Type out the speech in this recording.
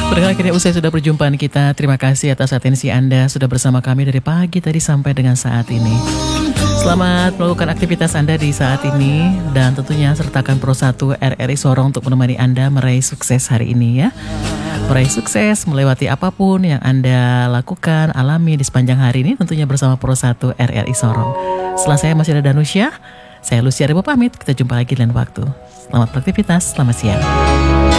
Pendengar, akhirnya usai sudah perjumpaan kita. Terima kasih atas atensi Anda sudah bersama kami dari pagi tadi sampai dengan saat ini. Selamat melakukan aktivitas Anda di saat ini. Dan tentunya sertakan Pro 1 RRI Sorong untuk menemani Anda meraih sukses hari ini ya. Meraih sukses, melewati apapun yang Anda lakukan, alami di sepanjang hari ini tentunya bersama Pro 1 RRI Sorong. Setelah saya masih ada Danusya, saya Lucia Rebo pamit. Kita jumpa lagi lain waktu. Selamat beraktivitas, selamat siang.